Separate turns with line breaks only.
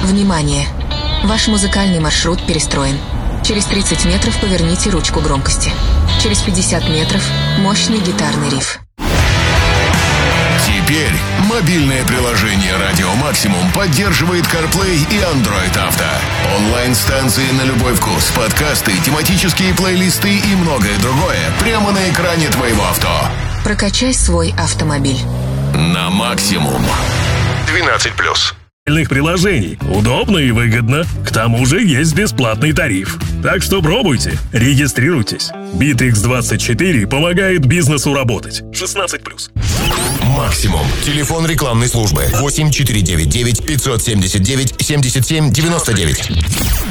Внимание! Ваш музыкальный маршрут перестроен. Через 30 метров поверните ручку громкости. Через 50 метров мощный гитарный риф.
Теперь мобильное приложение «Радио Максимум» поддерживает CarPlay и Android Auto. Онлайн-станции на любой вкус, подкасты, тематические плейлисты и многое другое прямо на экране твоего авто.
Прокачай свой автомобиль.
На максимум. 12+.
Приложений. Удобно и выгодно. К тому же есть бесплатный тариф. Так что пробуйте. Регистрируйтесь. Bittrex24 помогает бизнесу работать. 16+.
Максимум. Телефон рекламной службы 8499 579 77 99.